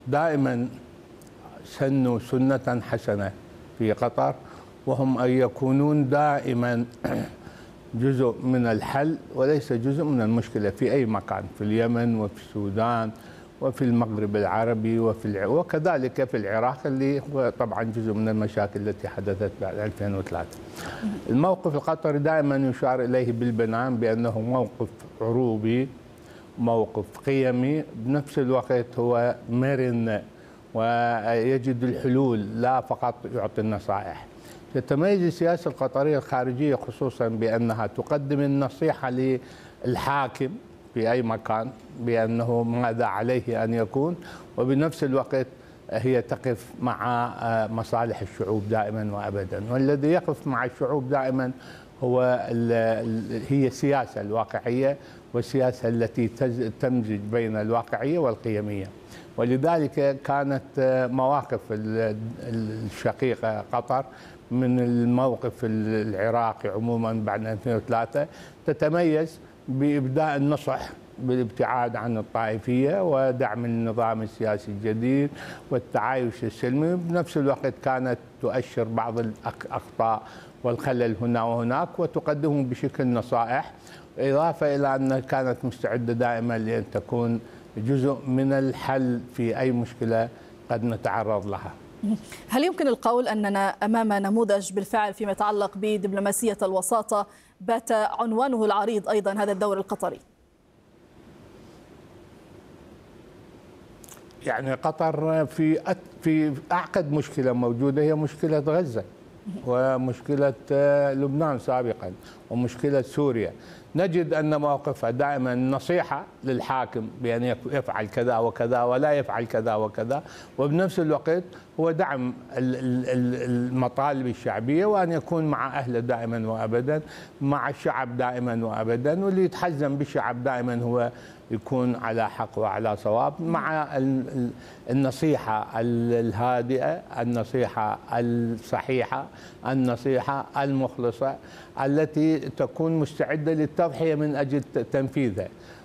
دائما سنوا سنة حسنة في قطر، وهم أن يكونون دائما جزء من الحل وليس جزء من المشكلة في أي مكان، في اليمن وفي السودان وفي المغرب العربي وكذلك في العراق اللي هو طبعا جزء من المشاكل التي حدثت بعد 2003. الموقف القطري دائما يشار إليه بالبنان بأنه موقف عروبي، موقف قيمي، بنفس الوقت هو مرن ويجد الحلول لا فقط يعطي النصائح. تتميز السياسة القطرية الخارجية خصوصا بأنها تقدم النصيحة للحاكم في أي مكان بأنه ماذا عليه أن يكون، وبنفس الوقت هي تقف مع مصالح الشعوب دائما وأبدا. والذي يقف مع الشعوب دائما هي السياسة الواقعية والسياسة التي تمزج بين الواقعية والقيمية. ولذلك كانت مواقف الشقيقة قطر من الموقف العراقي عموما بعد 2003 تتميز بإبداء النصح بالابتعاد عن الطائفية ودعم النظام السياسي الجديد والتعايش السلمي. بنفس الوقت كانت تؤشر بعض الأخطاء والخلل هنا وهناك وتقدمه بشكل نصائح، إضافة إلى أن كانت مستعدة دائما لأن تكون جزء من الحل في أي مشكلة قد نتعرض لها. هل يمكن القول أننا أمام نموذج بالفعل فيما يتعلق بدبلوماسية الوساطة بات عنوانه العريض أيضا هذا الدور القطري؟ يعني قطر في أعقد مشكلة موجودة هي مشكلة غزة ومشكلة لبنان سابقا ومشكلة سوريا. نجد أن موقفها دائما نصيحة للحاكم بأن يفعل كذا وكذا ولا يفعل كذا وكذا، وبنفس الوقت هو دعم المطالب الشعبية وأن يكون مع أهله دائما وأبدا، مع الشعب دائما وأبدا، واللي يتحزن بالشعب دائما هو يكون على حق وعلى صواب، مع النصيحة الهادئة، النصيحة الصحيحة، النصيحة المخلصة التي تكون مستعدة للتضحية من أجل تنفيذها.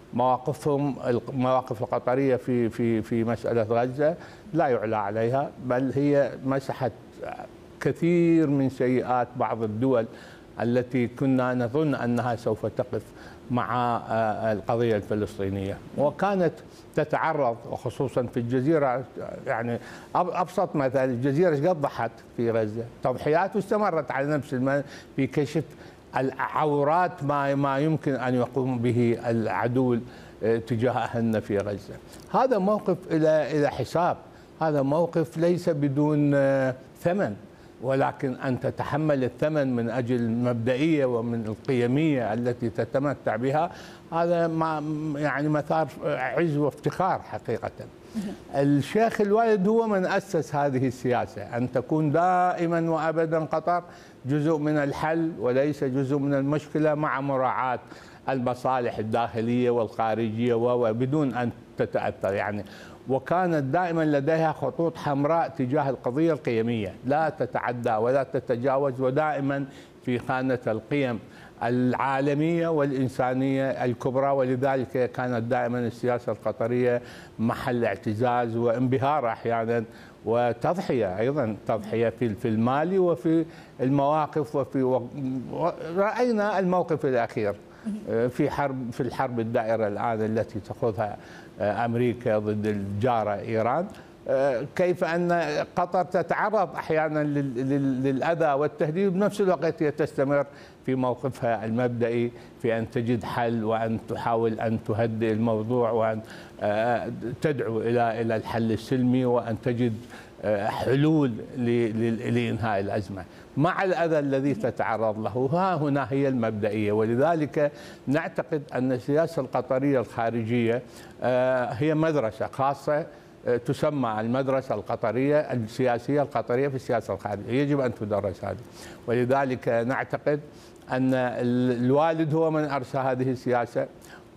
المواقف القطرية في مسألة غزة لا يعلى عليها، بل هي مسحت كثير من سيئات بعض الدول التي كنا نظن أنها سوف تقف مع القضية الفلسطينية، وكانت تتعرض وخصوصا في الجزيرة. يعني أبسط مثال الجزيرة قد ضحت في غزة تضحيات واستمرت على نفس في كشف العورات ما يمكن أن يقوم به العدو تجاه أهلنا في غزة. هذا موقف إلى حساب، هذا موقف ليس بدون ثمن، ولكن أن تتحمل الثمن من أجل المبدئية ومن القيمية التي تتمتع بها، هذا يعني مثار عز وافتخار حقيقة. الشيخ الوالد هو من أسس هذه السياسة، أن تكون دائما وأبدا قطر جزء من الحل وليس جزء من المشكلة، مع مراعاة المصالح الداخلية والخارجية وبدون أن تتأثر يعني. وكانت دائما لديها خطوط حمراء تجاه القضية القيمية، لا تتعدى ولا تتجاوز، ودائما في خانة القيم العالمية والإنسانية الكبرى. ولذلك كانت دائما السياسة القطرية محل اعتزاز وانبهار أحيانا وتضحية، أيضا تضحية في المال وفي المواقف. رأينا الموقف الأخير في الحرب الدائرة الآن التي تأخذها أمريكا ضد الجارة إيران، كيف أن قطر تتعرض أحيانا للأذى والتهديد، بنفس الوقت هي تستمر في موقفها المبدئي في أن تجد حل وأن تحاول أن تهدئ الموضوع وأن تدعو إلى الحل السلمي وأن تجد حلول لإنهاء الأزمة مع الأذى الذي تتعرض له. ها هنا هي المبدئية. ولذلك نعتقد أن السياسة القطرية الخارجية هي مدرسة خاصة تسمى المدرسة القطرية السياسية القطرية في السياسة الخارجية، يجب أن تدرس هذه. ولذلك نعتقد أن الوالد هو من أرسى هذه السياسة،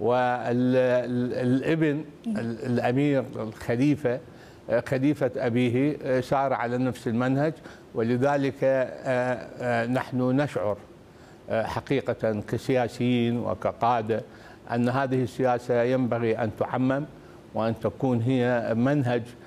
والابن الأمير الخليفة خليفة أبيه سار على نفس المنهج. ولذلك نحن نشعر حقيقة كسياسيين وكقادة أن هذه السياسة ينبغي أن تعمم وأن تكون هي منهج